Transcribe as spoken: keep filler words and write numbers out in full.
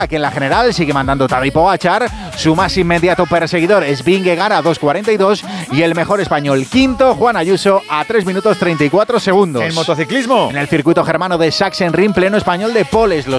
que en la general sigue mandando Tadej Pogačar, su más inmediato perseguidor es Vingegaard a dos cuarenta y dos y el mejor español quinto, Juan Ayuso, a tres minutos treinta y cuatro segundos. En motociclismo. En el circuito germano de Sachsenring, pleno español de poles, los